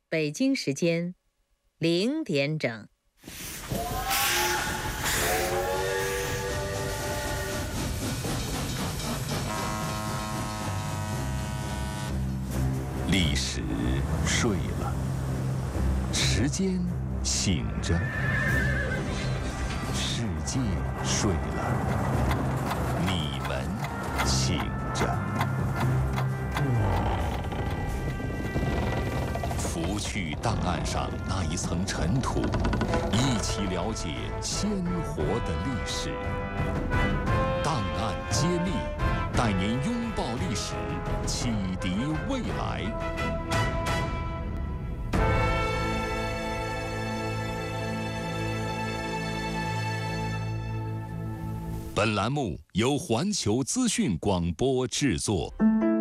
北京时间0点整。 历史睡了，时间醒着，世界睡了，你们醒着。拂去档案上那一层尘土，一起了解鲜活的历史。档案揭秘，带您拥抱历史，启迪未来。本栏目由环球资讯广播制作。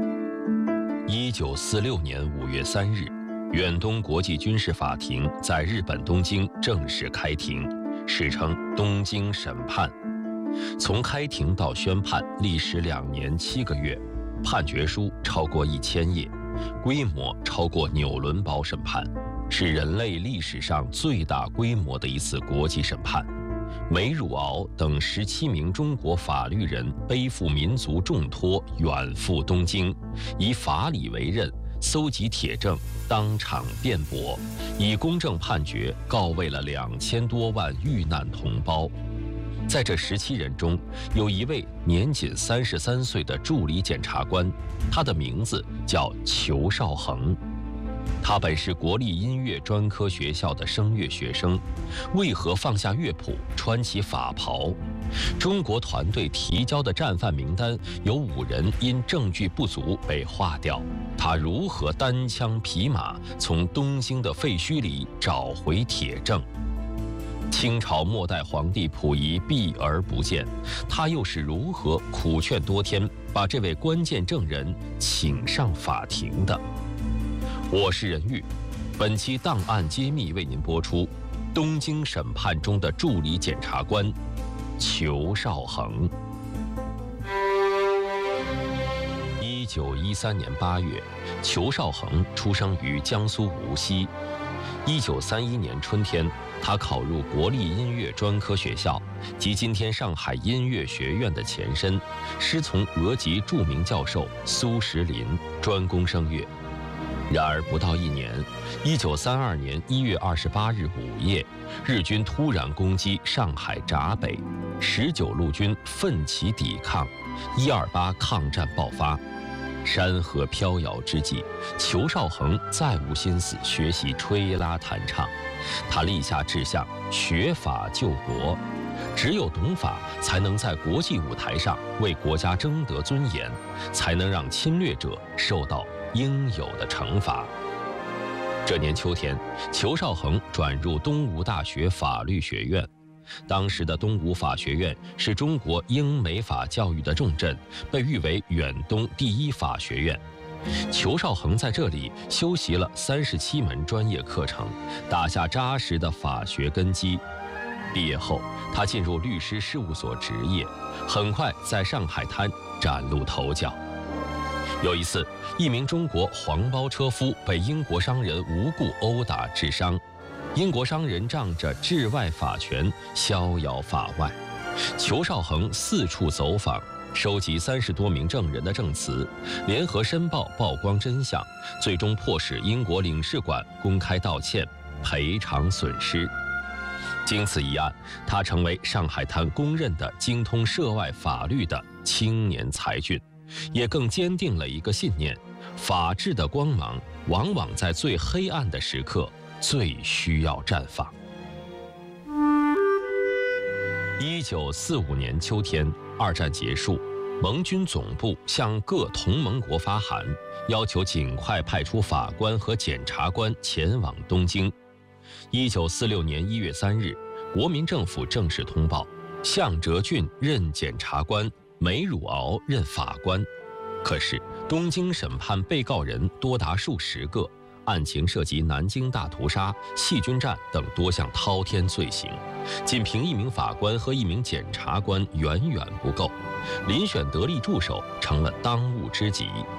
1946年5月3日，远东国际军事法庭在日本东京正式开庭，史称东京审判。从开庭到宣判历时2年7个月，判决书超过1000页，规模超过纽伦堡审判，是人类历史上最大规模的一次国际审判。梅汝敖等17名中国法律人背负民族重托，远赴东京，以法理为任，搜集铁证，当场辩驳，以公正判决告慰了2000多万遇难同胞。在这17人中，有一位年仅33岁的助理检察官，他的名字叫裘绍恒。他本是国立音乐专科学校的声乐学生，为何放下乐谱，穿起法袍？中国团队提交的战犯名单有5人因证据不足被划掉，他如何单枪匹马从东京的废墟里找回铁证？清朝末代皇帝溥仪避而不见，他又是如何苦劝多天，把这位关键证人请上法庭的？我是任玉，本期档案揭秘为您播出东京审判中的助理检察官裘绍恒。1913年8月，裘绍恒出生于江苏无锡。1931年春天，他考入国立音乐专科学校，即今天上海音乐学院的前身，师从俄籍著名教授苏时林，专攻声乐。然而不到1年，1932年1月28日午夜，日军突然攻击上海闸北，19路军奋起抵抗，128抗战爆发。山河飘摇之际，裘绍恒再无心思学习吹拉弹唱，他立下志向，学法救国。只有懂法，才能在国际舞台上为国家争得尊严，才能让侵略者受到应有的惩罚。这年秋天，裘绍恒转入东吴大学法律学院。当时的东吴法学院是中国英美法教育的重镇，被誉为远东第1法学院。裘绍恒在这里修习了37门专业课程，打下扎实的法学根基。毕业后，他进入律师事务所执业，很快在上海滩崭露头角。有一次，一名中国黄包车夫被英国商人无故殴打致伤，英国商人仗着治外法权，逍遥法外。裘绍恒四处走访，收集30多名证人的证词，联合申报曝光真相，最终迫使英国领事馆公开道歉，赔偿损失。经此一案，他成为上海滩公认的精通涉外法律的青年才俊，也更坚定了一个信念：法治的光芒往往在最黑暗的时刻最需要绽放。1945年秋天，二战结束，盟军总部向各同盟国发函，要求尽快派出法官和检察官前往东京。1946年1月3日，国民政府正式通报，向哲俊任检察官，梅汝敖任法官。可是东京审判被告人多达数十个，案情涉及南京大屠杀、细菌战等多项滔天罪行，仅凭1名法官和1名检察官远远不够，遴选得力助手成了当务之急。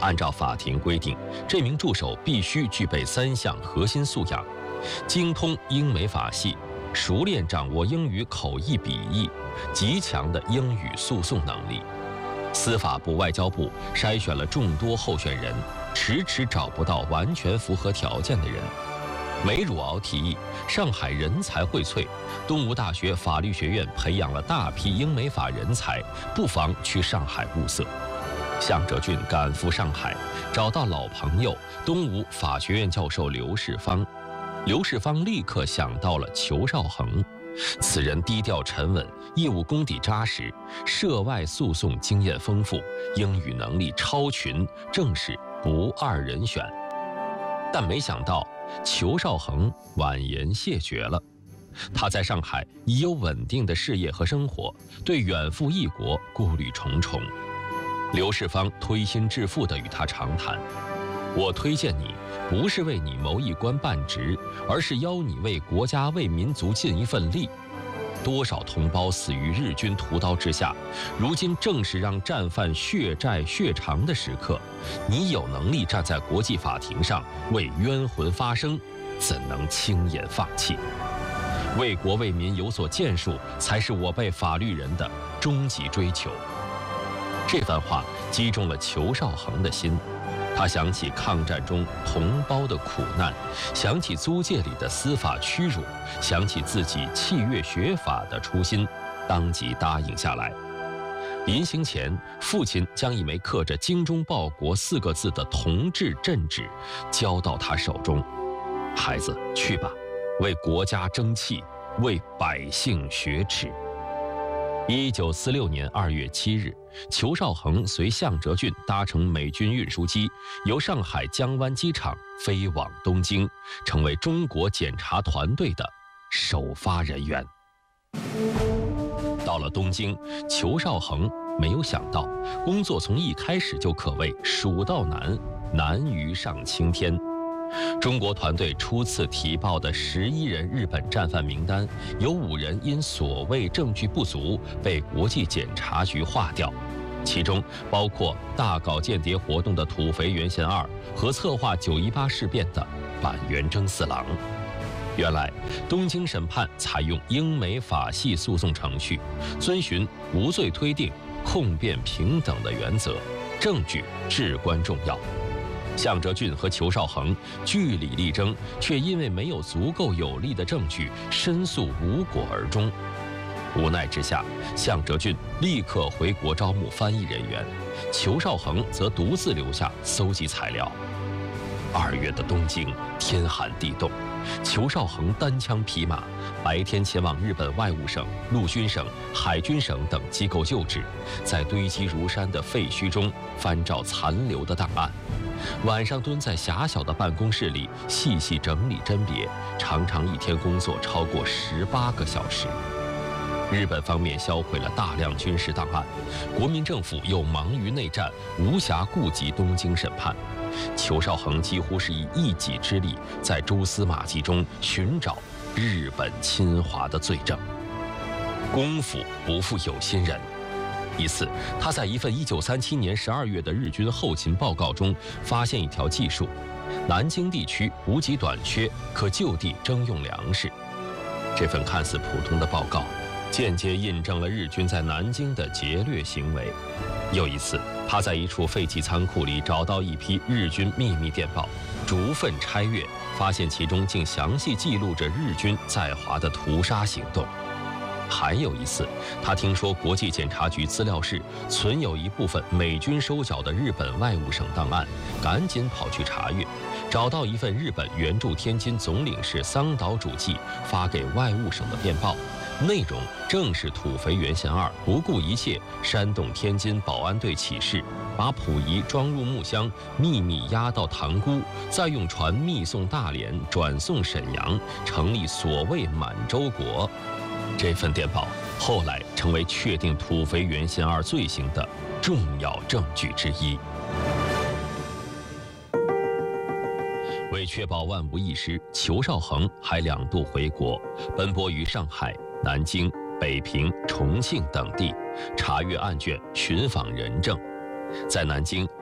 按照法庭规定，这名助手必须具备3项核心素养：精通英美法系，熟练掌握英语口译笔译，极强的英语诉讼能力。司法部、外交部筛选了众多候选人，迟迟找不到完全符合条件的人。梅汝敖提议，上海人才荟萃，东吴大学法律学院培养了大批英美法人才，不妨去上海物色。向哲俊赶赴上海，找到老朋友东吴法学院教授刘世芳。刘世芳立刻想到了裘绍恒，此人低调沉稳，业务功底扎实，涉外诉讼经验丰富，英语能力超群，正是不二人选。但没想到，裘绍恒婉言谢绝了。他在上海已有稳定的事业和生活，对远赴异国顾虑重重。刘世芳推心置腹地与他长谈：“我推荐你，不是为你谋一官半职，而是邀你为国家、为民族尽一份力。多少同胞死于日军屠刀之下，如今正是让战犯血债血偿的时刻。你有能力站在国际法庭上为冤魂发声，怎能轻言放弃？为国为民有所建树，才是我辈法律人的终极追求。”这番话击中了裘绍恒的心，他想起抗战中同胞的苦难，想起租界里的司法屈辱，想起自己契约学法的初心，当即答应下来。临行前，父亲将一枚刻着“精忠报国”4个字的铜制镇纸交到他手中：“孩子，去吧，为国家争气，为百姓雪耻。”1946年2月7日，裘绍恒随向哲俊搭乘美军运输机，由上海江湾机场飞往东京，成为中国检察团队的首发人员。到了东京，裘绍恒没有想到，工作从一开始就可谓蜀道难，难于上青天。中国团队初次提报的11人日本战犯名单，有5人因所谓证据不足被国际检察局划掉，其中包括大搞间谍活动的土肥原贤二和策划918事变的板垣征四郎。原来，东京审判采用英美法系诉讼程序，遵循无罪推定、控辩平等的原则，证据至关重要。向哲俊和裘绍恒据理力争，却因为没有足够有力的证据，申诉无果而终。无奈之下，向哲俊立刻回国招募翻译人员，裘绍恒则独自留下搜集材料。2月的东京，天寒地冻，裘绍恒单枪匹马，白天前往日本外务省、陆军省、海军省等机构就职，在堆积如山的废墟中翻找残留的档案。晚上蹲在狭小的办公室里细细整理甄别，常常一天工作超过18个小时。日本方面销毁了大量军事档案，国民政府又忙于内战，无暇顾及东京审判。裘绍恒几乎是以一己之力，在蛛丝马迹中寻找日本侵华的罪证。功夫不负有心人。一次，他在一份1937年12月的日军后勤报告中发现一条记述：南京地区补给短缺，可就地征用粮食。这份看似普通的报告，间接印证了日军在南京的劫掠行为。又一次，他在一处废弃仓库里找到一批日军秘密电报，逐份拆阅，发现其中竟详细记录着日军在华的屠杀行动。还有一次，他听说国际检察局资料室存有一部分美军收缴的日本外务省档案，赶紧跑去查阅，找到一份日本援助天津总领事桑岛主纪发给外务省的电报，内容正是土肥原贤二不顾一切煽动天津保安队起事，把溥仪装入木箱，秘密押到塘沽，再用船密送大连，转送沈阳，成立所谓满洲国。这份电报后来成为确定土肥原贤二罪行的重要证据之一。为确保万无一失，裘绍恒还2度回国，奔波于上海、南京、北平、重庆等地，查阅案卷，寻访人证。在南京，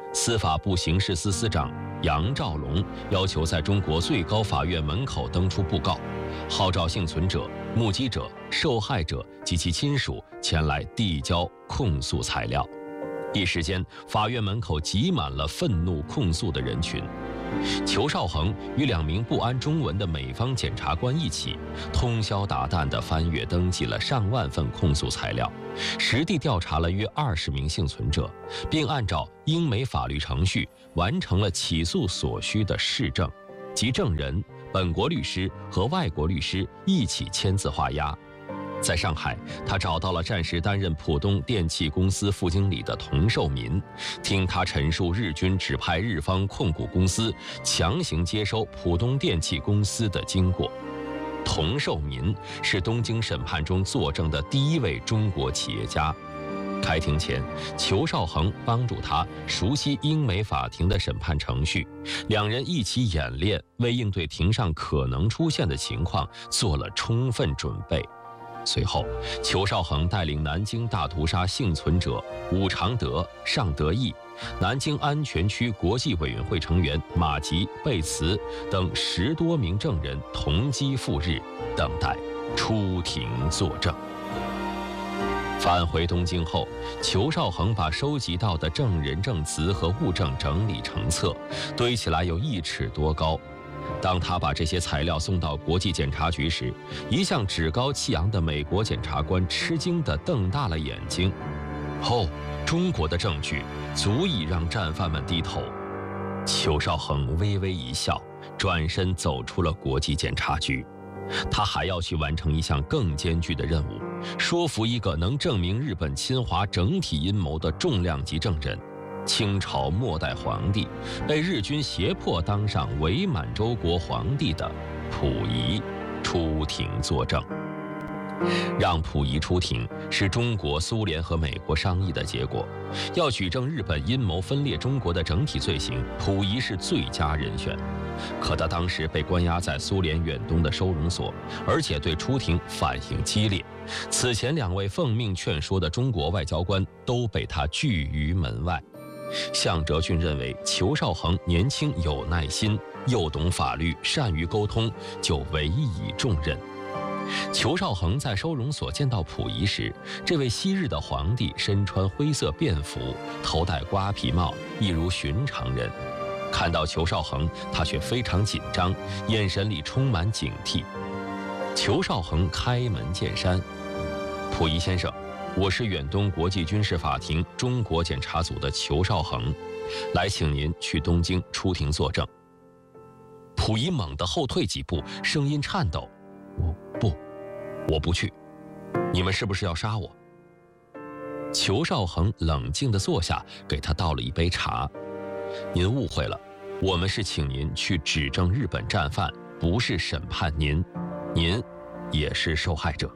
司法部刑事司司长杨兆龙要求在中国最高法院门口登出布告，号召幸存者、目击者、受害者及其亲属前来递交控诉材料。一时间，法院门口挤满了愤怒控诉的人群。裘绍恒与2名不谙中文的美方检察官一起，通宵达旦地翻阅登记了上万份控诉材料，实地调查了约20名幸存者，并按照英美法律程序完成了起诉所需的事证，即证人、本国律师和外国律师一起签字画押。在上海，他找到了暂时担任浦东电气公司副经理的童寿民，听他陈述日军指派日方控股公司强行接收浦东电气公司的经过。童寿民是东京审判中作证的第一位中国企业家。开庭前，裘绍恒帮助他熟悉英美法庭的审判程序，2人一起演练，为应对庭上可能出现的情况做了充分准备。随后，裘绍恒带领南京大屠杀幸存者武常德、尚德义、南京安全区国际委员会成员马吉、贝茨等10多名证人同机赴日，等待出庭作证。返回东京后，裘绍恒把收集到的证人证词和物证整理成册，堆起来有1尺多高。当他把这些材料送到国际检察局时，一向趾高气扬的美国检察官吃惊地瞪大了眼睛。中国的证据足以让战犯们低头。裘绍恒微微一笑，转身走出了国际检察局。他还要去完成一项更艰巨的任务，说服一个能证明日本侵华整体阴谋的重量级证人。清朝末代皇帝，被日军胁迫当上伪满洲国皇帝的溥仪出庭作证。让溥仪出庭是中国、苏联和美国商议的结果。要举证日本阴谋分裂中国的整体罪行，溥仪是最佳人选。可他当时被关押在苏联远东的收容所，而且对出庭反应激烈。此前2位奉命劝说的中国外交官都被他拒于门外。向哲俊认为裘绍恒年轻有耐心，又懂法律，善于沟通，就委以重任。裘绍恒在收容所见到溥仪时，这位昔日的皇帝身穿灰色便服，头戴瓜皮帽，一如寻常人。看到裘绍恒，他却非常紧张，眼神里充满警惕。裘绍恒开门见山：“溥仪先生，我是远东国际军事法庭中国检察组的裘绍恒，来请您去东京出庭作证。”溥仪猛地后退几步，声音颤抖：“我不去，你们是不是要杀我？”裘绍恒冷静地坐下，给他倒了一杯茶：“您误会了，我们是请您去指证日本战犯，不是审判您，您也是受害者。”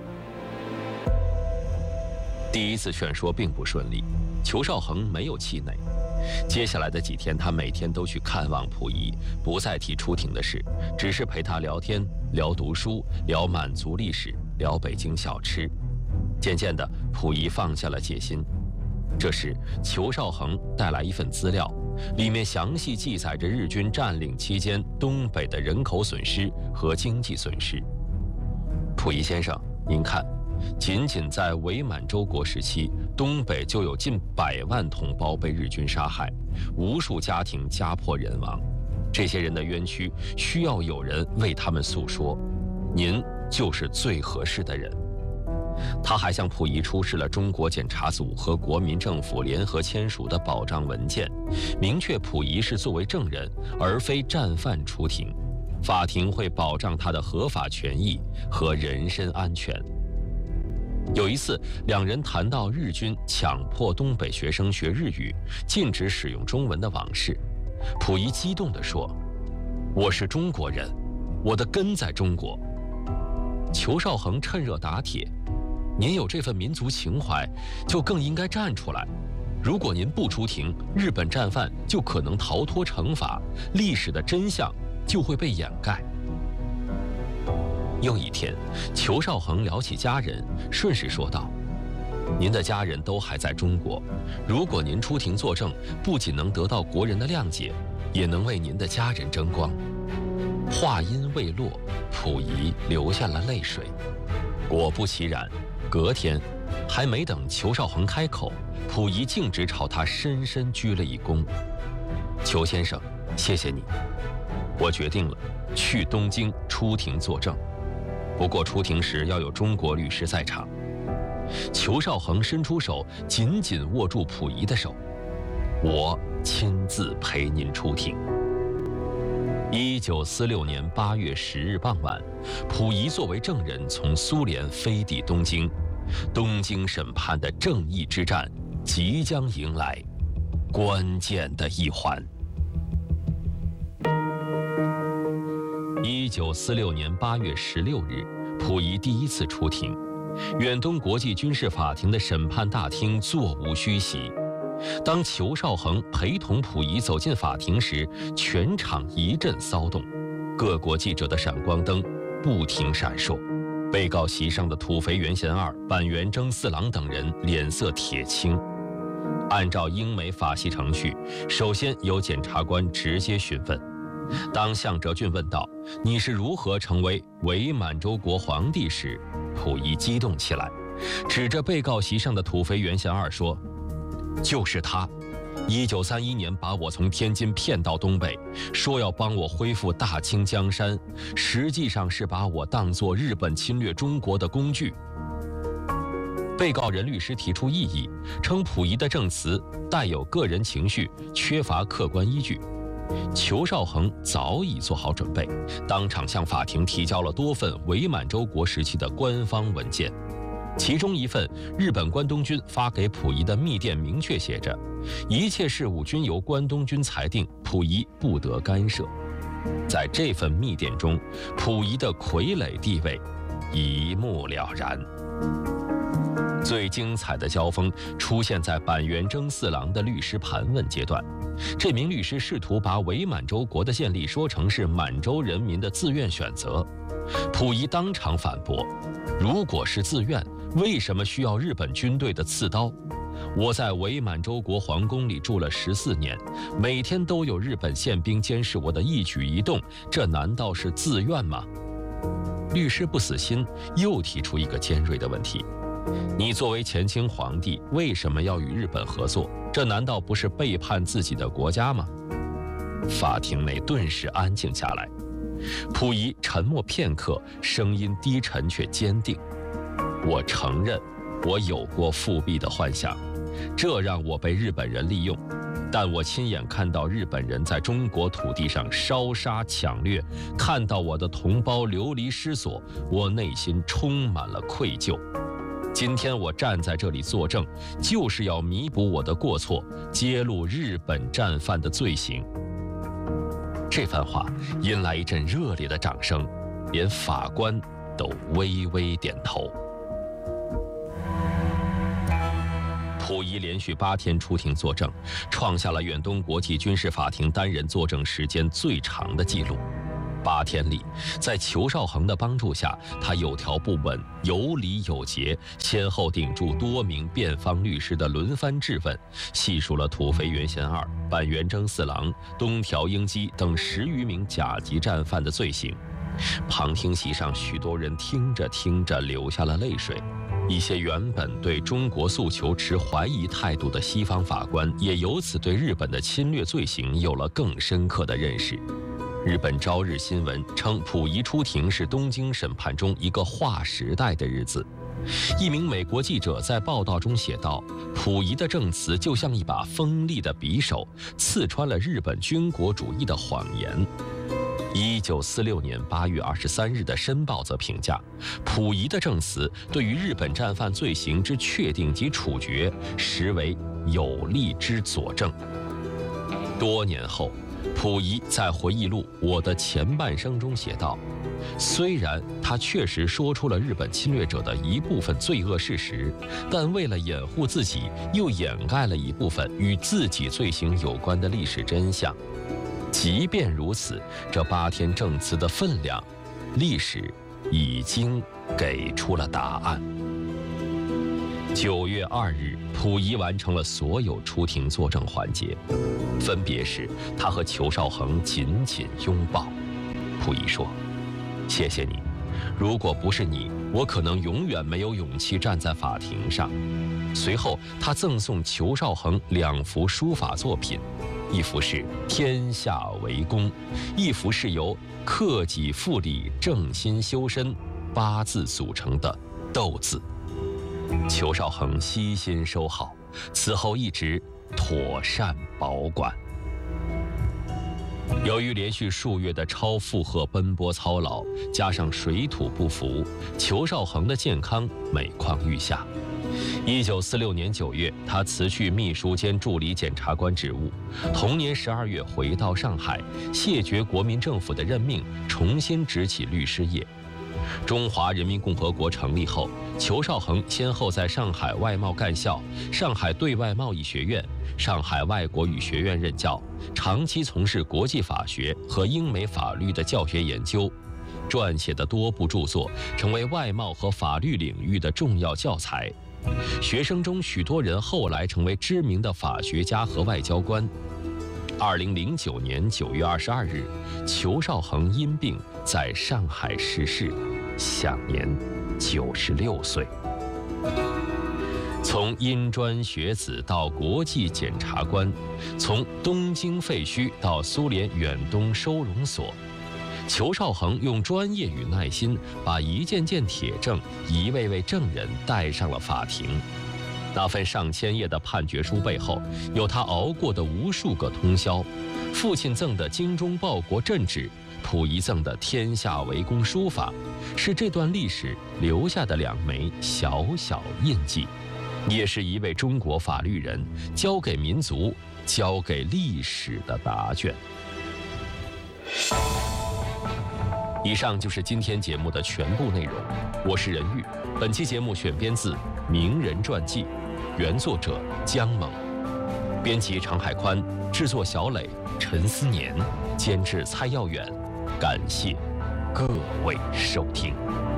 第一次劝说并不顺利，裘绍恒没有气馁。接下来的几天，他每天都去看望溥仪，不再提出庭的事，只是陪他聊天，聊读书，聊满族历史，聊北京小吃。渐渐的，溥仪放下了戒心。这时，裘绍恒带来一份资料，里面详细记载着日军占领期间东北的人口损失和经济损失。溥仪先生，您看，仅仅在伪满洲国时期，东北就有近100万同胞被日军杀害，无数家庭家破人亡。这些人的冤屈需要有人为他们诉说，您就是最合适的人。他还向溥仪出示了中国检察组和国民政府联合签署的保障文件，明确溥仪是作为证人，而非战犯出庭，法庭会保障他的合法权益和人身安全。有一次，2人谈到日军强迫东北学生学日语，禁止使用中文的往事，溥仪激动地说：“我是中国人，我的根在中国。”裘绍恒趁热打铁：“您有这份民族情怀，就更应该站出来。如果您不出庭，日本战犯就可能逃脱惩罚，历史的真相就会被掩盖。”又一天，裘绍恒聊起家人，顺势说道：“ 您的家人都还在中国，如果您出庭作证，不仅能得到国人的谅解，也能为您的家人争光。话音未落，溥仪流下了泪水。果不其然，隔天还没等裘绍珩开口，溥仪径直朝他深深鞠了一躬。裘先生，谢谢你，我决定了去东京出庭作证，不过出庭时要有中国律师在场。裘绍珩伸出手，紧紧握住溥仪的手，我亲自陪您出庭。1946年8月10日傍晚，溥仪作为证人从苏联飞抵东京，东京审判的正义之战即将迎来关键的一环。1946年8月16日，溥仪第一次出庭，远东国际军事法庭的审判大厅座无虚席。当裘绍珩陪同溥仪走进法庭时，全场一阵骚动，各国记者的闪光灯不停闪烁，被告席上的土肥原贤二、板垣征四郎等人脸色铁青。按照英美法系程序，首先由检察官直接询问。当向哲俊问道：“你是如何成为伪满洲国皇帝？”时，溥仪激动起来，指着被告席上的土肥原贤二说：“就是他，1931年把我从天津骗到东北，说要帮我恢复大清江山，实际上是把我当作日本侵略中国的工具。”被告人律师提出异议，称溥仪的证词带有个人情绪，缺乏客观依据。裘绍珩早已做好准备，当场向法庭提交了多份伪满洲国时期的官方文件。其中一份，日本关东军发给溥仪的密电明确写着：一切事务均由关东军裁定，溥仪不得干涉。在这份密电中，溥仪的傀儡地位一目了然。最精彩的交锋出现在板垣征四郎的律师盘问阶段。这名律师试图把伪满洲国的建立说成是满洲人民的自愿选择。溥仪当场反驳：如果是自愿，为什么需要日本军队的刺刀？我在伪满洲国皇宫里住了14年，每天都有日本宪兵监视我的一举一动，这难道是自愿吗？律师不死心，又提出一个尖锐的问题：你作为前清皇帝，为什么要与日本合作？这难道不是背叛自己的国家吗？法庭内顿时安静下来。溥仪沉默片刻，声音低沉却坚定：我承认，我有过复辟的幻想，这让我被日本人利用。但我亲眼看到日本人在中国土地上烧杀抢掠，看到我的同胞流离失所，我内心充满了愧疚。今天我站在这里作证，就是要弥补我的过错，揭露日本战犯的罪行。这番话引来一阵热烈的掌声，连法官都微微点头。溥仪连续8天出庭作证，创下了远东国际军事法庭单人作证时间最长的纪录。8天里，在裘绍珩的帮助下，他有条不紊、有理有节，先后顶住多名辩方律师的轮番质问，细数了土肥原贤二、板垣征四郎、东条英机等10余名甲级战犯的罪行。旁听席上许多人听着听着流下了泪水，一些原本对中国诉求持怀疑态度的西方法官，也由此对日本的侵略罪行有了更深刻的认识。日本朝日新闻称，溥仪出庭是东京审判中一个划时代的日子。一名美国记者在报道中写道：溥仪的证词就像一把锋利的匕首，刺穿了日本军国主义的谎言。1946年8月23日的《申报》则评价，溥仪的证词对于日本战犯罪行之确定及处决，实为有力之佐证。多年后，溥仪在回忆录《我的前半生》中写道：虽然他确实说出了日本侵略者的一部分罪恶事实，但为了掩护自己，又掩盖了一部分与自己罪行有关的历史真相。即便如此，这8天证词的分量，历史已经给出了答案。 9月2日，溥仪完成了所有出庭作证环节，分别时，他和裘绍恒紧紧拥抱。溥仪说：“谢谢你，如果不是你，我可能永远没有勇气站在法庭上。”随后，他赠送裘绍恒2幅书法作品，一幅是《天下为公》，一幅是由“克己复礼，正心修身”8字组成的“斗”字。裘绍恒悉心收好，此后一直妥善保管。由于连续数月的超负荷奔波操劳，加上水土不服，裘绍恒的健康每况愈下。1946年9月，他辞去秘书兼助理检察官职务。同年12月回到上海，谢绝国民政府的任命，重新执起律师业。中华人民共和国成立后，裘绍恒先后在上海外贸干校、上海对外贸易学院、上海外国语学院任教，长期从事国际法学和英美法律的教学研究，撰写的多部著作成为外贸和法律领域的重要教材。学生中许多人后来成为知名的法学家和外交官。2009年9月22日，裘绍恒因病在上海逝世，享年96岁。从殷专学子到国际检察官，从东京废墟到苏联远东收容所，裘绍恒用专业与耐心，把一件件铁证、一位位证人带上了法庭。那份上千页的判决书背后，有他熬过的无数个通宵。父亲赠的精忠报国镇纸，溥仪赠的天下为公书法，是这段历史留下的2枚小小印记，也是一位中国法律人交给民族、交给历史的答卷。以上就是今天节目的全部内容，我是任玉。本期节目选编自《名人传记》，原作者姜猛，编辑常海宽，制作小磊、陈思年，监制蔡耀远。感谢各位收听。